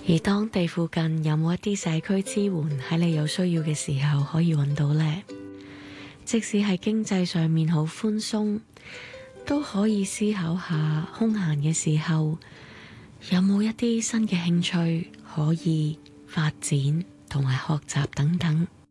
而當地附近有冇一啲社區支援喺你有需要嘅時候可以揾到呢？即使係經濟上面好寬鬆，都可以思考下空閒嘅時候有冇一啲新嘅興趣可以發展同埋學習等等。